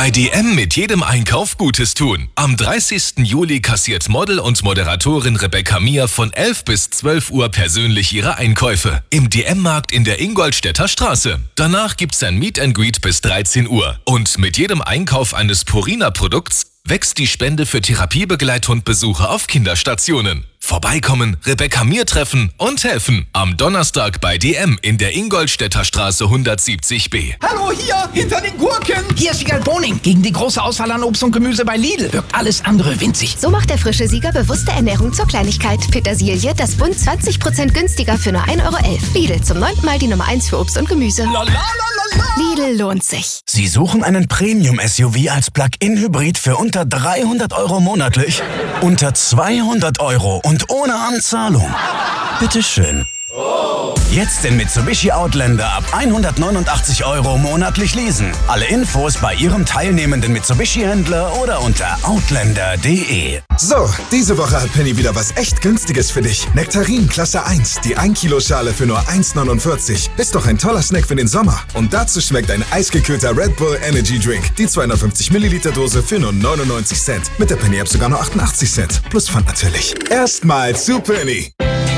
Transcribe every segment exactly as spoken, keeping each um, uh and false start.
Bei D M mit jedem Einkauf Gutes tun. Am dreißigsten Juli kassiert Model und Moderatorin Rebecca Mir von elf bis zwölf Uhr persönlich ihre Einkäufe. Im D M-Markt in der Ingolstädter Straße. Danach gibt's ein Meet and Greet bis dreizehn Uhr. Und mit jedem Einkauf eines Purina-Produkts wächst die Spende für Therapiebegleithundbesuche auf Kinderstationen. Vorbeikommen, Rebecca Mir treffen und helfen. Am Donnerstag bei D M in der Ingolstädter Straße hundertsiebzig b. Hallo, hier, hinter den Gurken. Hier ist Sieger Boning. Gegen die große Auswahl an Obst und Gemüse bei Lidl wirkt alles andere winzig. So macht der frische Sieger bewusste Ernährung zur Kleinigkeit. Petersilie, das Bund zwanzig Prozent günstiger für nur ein Euro elf. Lidl, zum neunten Mal die Nummer eins für Obst und Gemüse. La, la, la, la, la. Lidl lohnt sich. Sie suchen einen Premium-S U V als Plug-in-Hybrid für unter dreihundert Euro monatlich? Unter zweihundert Euro und ohne Anzahlung. Bitteschön. Jetzt den Mitsubishi Outlander ab hundertneunundachtzig Euro monatlich leasen. Alle Infos bei Ihrem teilnehmenden Mitsubishi-Händler oder unter outlander punkt de. So, diese Woche hat Penny wieder was echt Günstiges für dich. Nektarin Klasse eins, die ein Kilo Schale für nur eins neunundvierzig. Ist doch ein toller Snack für den Sommer. Und dazu schmeckt ein eisgekühlter Red Bull Energy Drink. Die zweihundertfünfzig Milliliter Dose für nur neunundneunzig Cent. Mit der Penny App sogar nur achtundachtzig Cent. Plus Pfand natürlich. Erstmal zu Penny.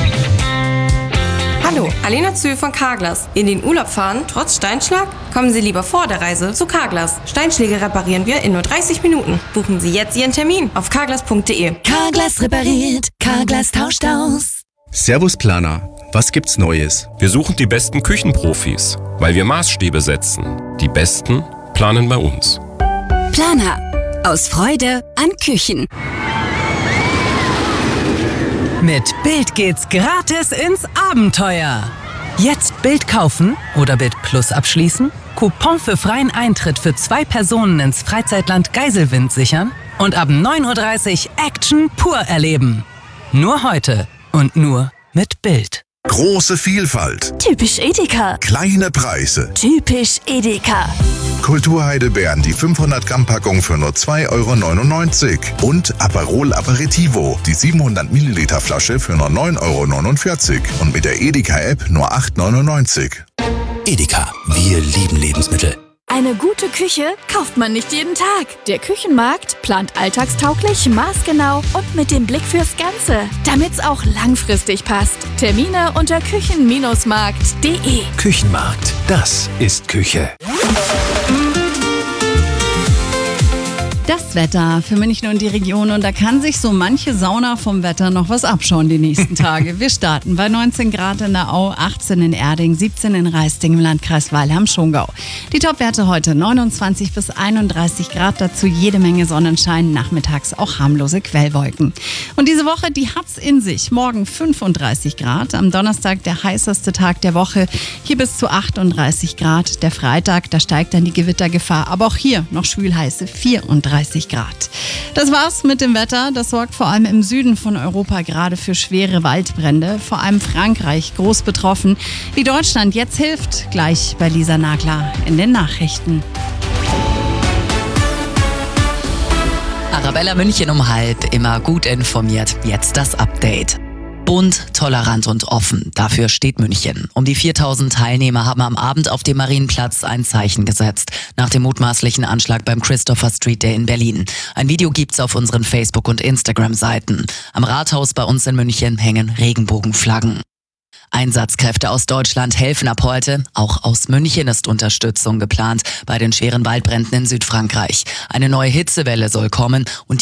Hallo, Alena Zühl von Carglass. In den Urlaub fahren, trotz Steinschlag? Kommen Sie lieber vor der Reise zu Carglass. Steinschläge reparieren wir in nur dreißig Minuten. Buchen Sie jetzt Ihren Termin auf carglass punkt de. Carglass repariert, Carglass tauscht aus. Servus Planer, was gibt's Neues? Wir suchen die besten Küchenprofis, weil wir Maßstäbe setzen. Die Besten planen bei uns. Planer, aus Freude an Küchen. Mit Bild geht's gratis ins Abenteuer. Jetzt Bild kaufen oder Bild Plus abschließen, Coupon für freien Eintritt für zwei Personen ins Freizeitland Geiselwind sichern und ab neun Uhr dreißig Action pur erleben. Nur heute und nur mit Bild. Große Vielfalt. Typisch Edeka. Kleine Preise. Typisch Edeka. Kulturheidelbeeren, die fünfhundert Gramm Packung für nur zwei Euro neunundneunzig. Und Aperol Aperitivo, die siebenhundert Milliliter Flasche für nur neun Euro neunundvierzig. Und mit der Edeka-App nur acht Euro neunundneunzig. Edeka, wir lieben Lebensmittel. Eine gute Küche kauft man nicht jeden Tag. Der Küchenmarkt plant alltagstauglich, maßgenau und mit dem Blick fürs Ganze, damit's auch langfristig passt. Termine unter küchen Markt punkt de. Küchenmarkt, das ist Küche. Das Wetter für München und die Region, und da kann sich so manche Sauna vom Wetter noch was abschauen die nächsten Tage. Wir starten bei neunzehn Grad in der Au, achtzehn in Erding, siebzehn in Raisting im Landkreis Weilheim-Schongau. Die Topwerte heute neunundzwanzig bis einunddreißig Grad, dazu jede Menge Sonnenschein, nachmittags auch harmlose Quellwolken. Und diese Woche, die hat's in sich. Morgen fünfunddreißig Grad, am Donnerstag der heißeste Tag der Woche, hier bis zu achtunddreißig Grad. Der Freitag, da steigt dann die Gewittergefahr, aber auch hier noch schwülheiße vierunddreißig Grad. Das war's mit dem Wetter. Das sorgt vor allem im Süden von Europa gerade für schwere Waldbrände. Vor allem Frankreich groß betroffen. Wie Deutschland jetzt hilft, gleich bei Lisa Nagler in den Nachrichten. Arabella München um halb, immer gut informiert. Jetzt das Update. Bunt, tolerant und offen. Dafür steht München. Um die viertausend Teilnehmer haben am Abend auf dem Marienplatz ein Zeichen gesetzt. Nach dem mutmaßlichen Anschlag beim Christopher Street Day in Berlin. Ein Video gibt's auf unseren Facebook- und Instagram-Seiten. Am Rathaus bei uns in München hängen Regenbogenflaggen. Einsatzkräfte aus Deutschland helfen ab heute. Auch aus München ist Unterstützung geplant bei den schweren Waldbränden in Südfrankreich. Eine neue Hitzewelle soll kommen und